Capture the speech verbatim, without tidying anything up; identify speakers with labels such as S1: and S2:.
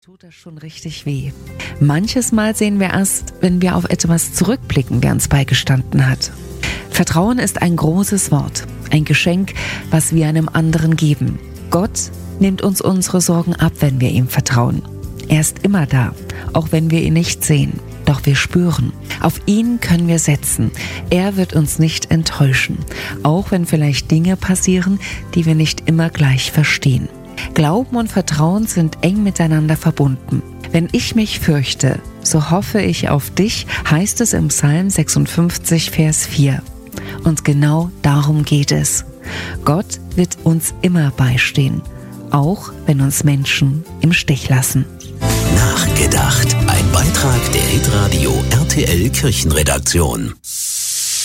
S1: Tut das schon richtig weh. Manches Mal sehen wir erst, wenn wir auf etwas zurückblicken, wer uns beigestanden hat. Vertrauen ist ein großes Wort, ein Geschenk, was wir einem anderen geben. Gott nimmt uns unsere Sorgen ab, wenn wir ihm vertrauen. Er ist immer da, auch wenn wir ihn nicht sehen. Doch wir spüren, auf ihn können wir setzen. Er wird uns nicht enttäuschen, auch wenn vielleicht Dinge passieren, die wir nicht immer gleich verstehen. Glauben und Vertrauen sind eng miteinander verbunden. Wenn ich mich fürchte, so hoffe ich auf dich, heißt es im Psalm sechsundfünfzig, Vers vier. Und genau darum geht es. Gott wird uns immer beistehen, auch wenn uns Menschen im Stich lassen.
S2: Nachgedacht. Ein Beitrag der Hitradio R T L Kirchenredaktion.